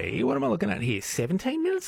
literally, what am I looking at here? 17 minutes?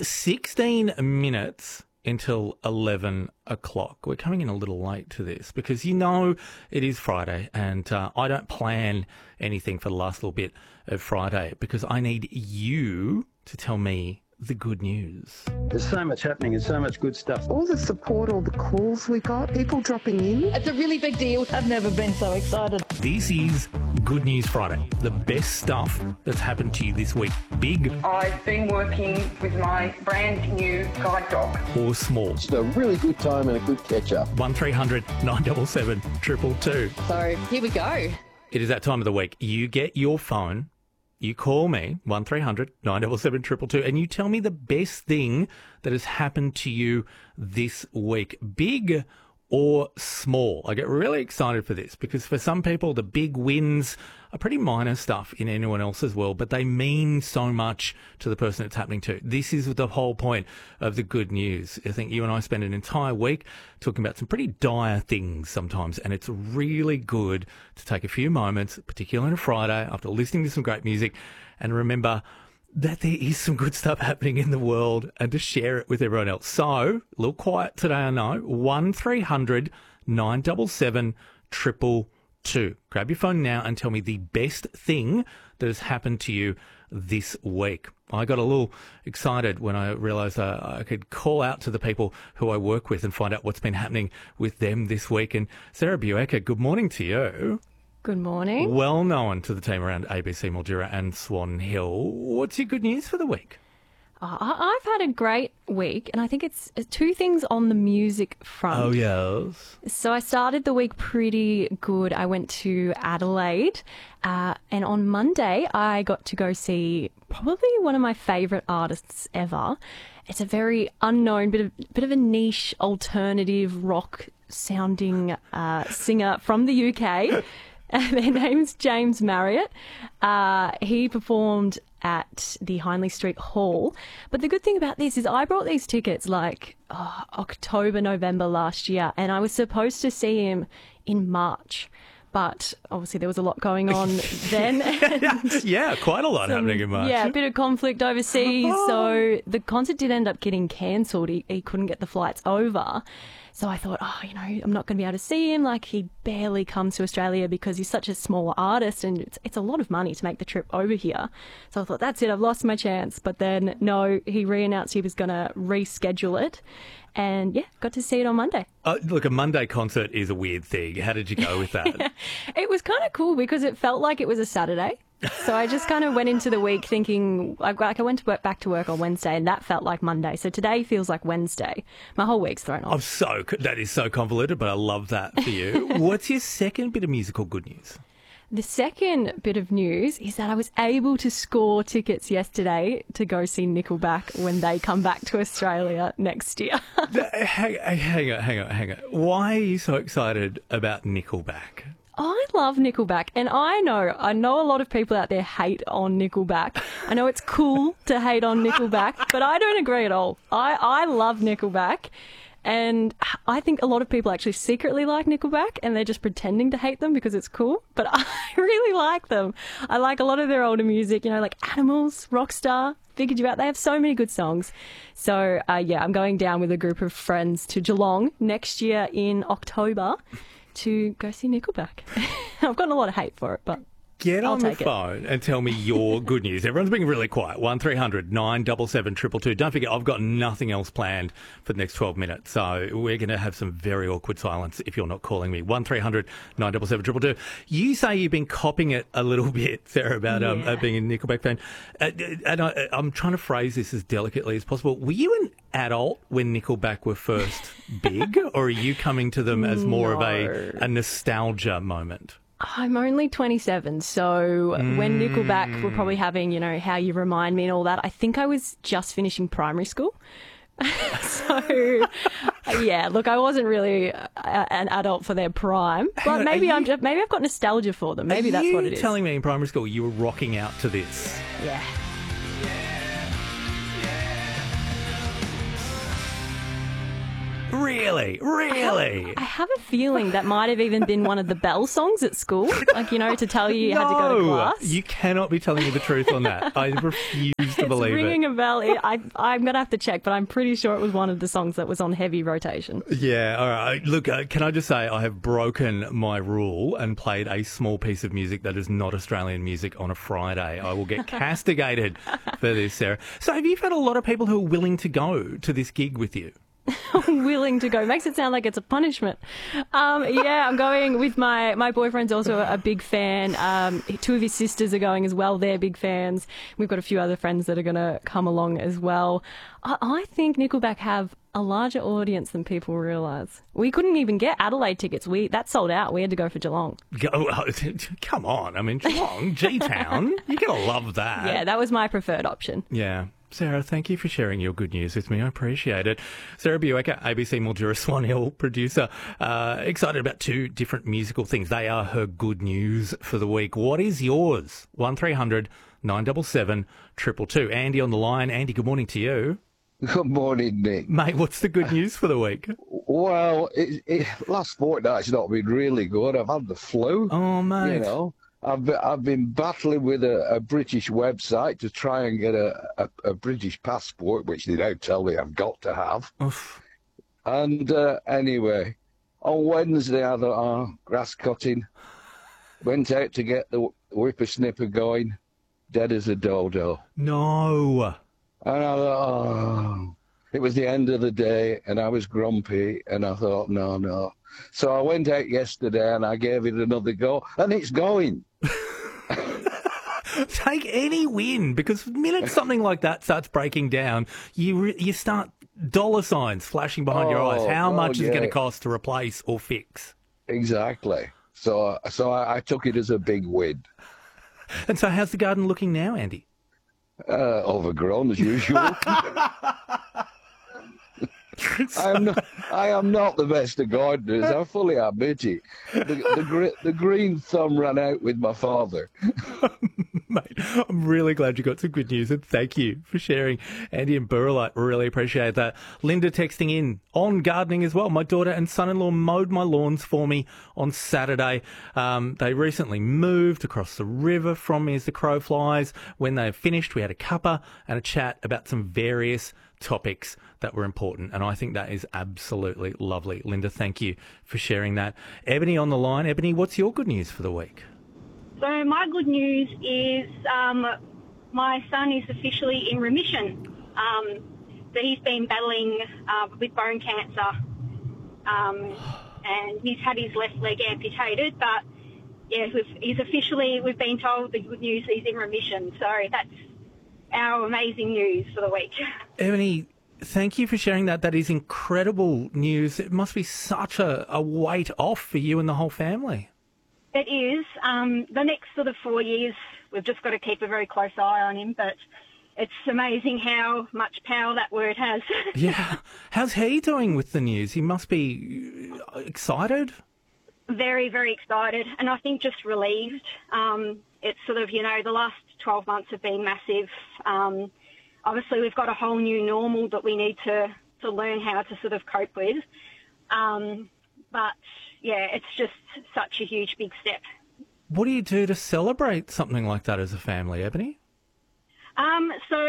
16 minutes until 11 o'clock. We're coming in a little late to this because it is Friday and I don't plan anything for the last little bit of Friday because I need you to tell me the good news. There's so much happening and so much good stuff. All the support, all the calls we got, people dropping in. It's a really big deal. I've never been so excited. This is Good News Friday, the best stuff that's happened to you this week. Big I've been working with my brand new guide dog. or small. It's a really good time and a good catch-up. 1300 977 222. So here we go. It is that time of the week. You get your phone, you call me, 1300 977 222, and you tell me the best thing that has happened to you this week. Big or small. I get really excited for this because for some people, the big wins are pretty minor stuff in anyone else's world, but they mean so much to the person it's happening to. This is the whole point of the good news. I think you and I spend an entire week talking about some pretty dire things sometimes, and it's really good to take a few moments, particularly on a Friday, after listening to some great music, and remember that there is some good stuff happening in the world and to share it with everyone else. So, a little quiet today, I know. 1300 977 222. Grab your phone now and tell me the best thing that has happened to you this week. I got a little excited when I realised I could call out to the people who I work with and find out what's been happening with them this week. And Sarah Buecker, good morning to you. Good morning. Well known to the team around ABC Mildura and Swan Hill. What's your good news for the week? I've had a great week, and I think it's two things on the music front. Oh, yes. So I started the week pretty good. I went to Adelaide, and on Monday I got to go see probably one of my favourite artists ever. It's a very unknown, bit of a niche alternative rock sounding singer from the UK. Their name's James Marriott. He performed at the Hindley Street Hall. But the good thing about this is I brought these tickets October, November last year, and I was supposed to see him in March. But obviously there was a lot going on then. Yeah, quite a lot happening in March. Yeah, a bit of conflict overseas. So the concert did end up getting cancelled. He couldn't get the flights over. So I thought, I'm not going to be able to see him. Like, he barely comes to Australia because he's such a small artist and it's a lot of money to make the trip over here. So I thought, that's it, I've lost my chance. But then, no, he re-announced he was going to reschedule it. And, yeah, got to see it on Monday. Look, a Monday concert is a weird thing. How did you go with that? Yeah. It was kind of cool because it felt like it was a Saturday. So I just kind of went into the week thinking, I went to back to work on Wednesday and that felt like Monday. So today feels like Wednesday. My whole week's thrown off. That is so convoluted, but I love that for you. What's your second bit of musical good news? The second bit of news is that I was able to score tickets yesterday to go see Nickelback when they come back to Australia next year. Hang on. Why are you so excited about Nickelback? I love Nickelback, and I know a lot of people out there hate on Nickelback. I know it's cool to hate on Nickelback, but I don't agree at all. I love Nickelback, and I think a lot of people actually secretly like Nickelback, and they're just pretending to hate them because it's cool, but I really like them. I like a lot of their older music, like Animals, Rockstar, Figured You Out. They have so many good songs. So, I'm going down with a group of friends to Geelong next year in October to go see Nickelback. I've gotten a lot of hate for it, but Get I'll on the take it. phone and tell me your good news. Everyone's being really quiet. 1300 977 222. Don't forget, I've got nothing else planned for the next 12 minutes, so we're going to have some very awkward silence if you're not calling me. 1300 977 222. You say you've been copping it a little bit, Sarah, about being a Nickelback fan. And I'm trying to phrase this as delicately as possible. Were you an adult when Nickelback were first big, or are you coming to them as more of a nostalgia moment? I'm only 27, so when Nickelback were probably having, How You Remind Me and all that, I think I was just finishing primary school. So, yeah, look, I wasn't really an adult for their prime, but maybe I've got nostalgia for them. Maybe that's what it is. Are you telling me in primary school you were rocking out to this? Yeah. Really? Really? I have a feeling that might have even been one of the Bell songs at school, like, to tell you had to go to class. You cannot be telling me the truth on that. I refuse to believe It's ringing it. a bell. I'm going to have to check, but I'm pretty sure it was one of the songs that was on heavy rotation. Yeah, all right. Look, can I just say I have broken my rule and played a small piece of music that is not Australian music on a Friday. I will get castigated for this, Sarah. So have you had a lot of people who are willing to go to this gig with you? Willing to go. Makes it sound like it's a punishment. Yeah, I'm going with my boyfriend's also a big fan. Two of his sisters are going as well. They're big fans. We've got a few other friends that are going to come along as well. I think Nickelback have a larger audience than people realise. We couldn't even get Adelaide tickets. That sold out. We had to go for Geelong. Come on. I mean, Geelong, G-Town. You're going to love that. Yeah, that was my preferred option. Yeah. Sarah, thank you for sharing your good news with me. I appreciate it. Sarah Buecker, ABC Mildura Swan Hill producer, excited about two different musical things. They are her good news for the week. What is yours? 1300 977 222. Andy on the line. Andy, good morning to you. Good morning, Nick. Mate, what's the good news for the week? Well, last fortnight's not been really good. I've had the flu. Oh, mate. I've been battling with a British website to try and get a British passport, which they now tell me I've got to have. Oof. And anyway, on Wednesday I thought, grass cutting. Went out to get the whippersnipper going, dead as a dodo. No. And I thought, it was the end of the day, and I was grumpy, and I thought, no. So I went out yesterday, and I gave it another go, and it's going. Take any win, because the minute something like that starts breaking down, you start dollar signs flashing behind your eyes. How much is it going to cost to replace or fix? Exactly. So I took it as a big win. And so how's the garden looking now, Andy? Overgrown as usual. I am not the best of gardeners. I fully admit it. The green thumb ran out with my father. Mate, I'm really glad you got some good news, and thank you for sharing. Andy and Burrelite, really appreciate that. Linda texting in on gardening as well. My daughter and son-in-law mowed my lawns for me on Saturday. They recently moved across the river from me as the crow flies. When they finished, we had a cuppa and a chat about some various topics that were important, and I think that is absolutely lovely. Linda, thank you for sharing that. Ebony on the line. Ebony, what's your good news for the week? So my good news is my son is officially in remission. So he's been battling with bone cancer, and he's had his left leg amputated, but yeah, we've been told the good news, he's in remission. So that's our amazing news for the week. Ebony, thank you for sharing that. That is incredible news. It must be such a weight off for you and the whole family. It is. The next sort of 4 years, we've just got to keep a very close eye on him, but it's amazing how much power that word has. Yeah. How's he doing with the news? He must be excited. Very, very excited, and I think just relieved. It's sort of, the last 12 months have been massive. Obviously, we've got a whole new normal that we need to learn how to sort of cope with. But, yeah, it's just such a huge, big step. What do you do to celebrate something like that as a family, Ebony? So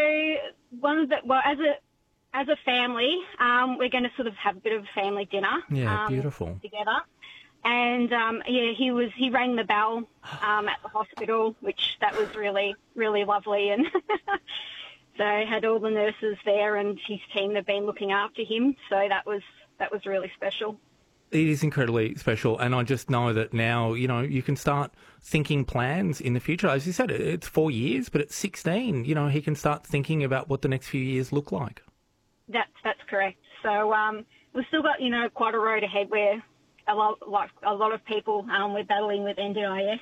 as a family, we're going to sort of have a bit of a family dinner. Yeah, beautiful. Together. And, he rang the bell at the hospital, which that was really, really lovely. And so I had all the nurses there, and his team have been looking after him. So that was really special. It is incredibly special, and I just know that now, you can start thinking plans in the future. As you said, it's 4 years, but at 16, he can start thinking about what the next few years look like. That's correct. So we've still got, quite a road ahead where a lot of people we're battling with NDIS,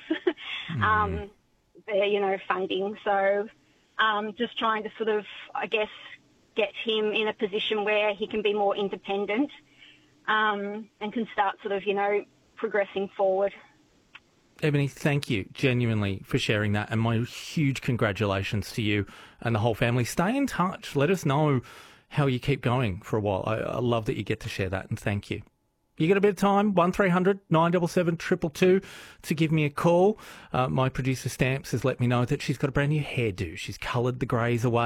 their funding. So just trying to sort of, I guess, get him in a position where he can be more independent. And can start sort of, progressing forward. Ebony, thank you genuinely for sharing that, and my huge congratulations to you and the whole family. Stay in touch. Let us know how you keep going for a while. I love that you get to share that, and thank you. You got a bit of time, 1300 977 222 to give me a call. My producer Stamps has let me know that she's got a brand new hairdo. She's coloured the greys away.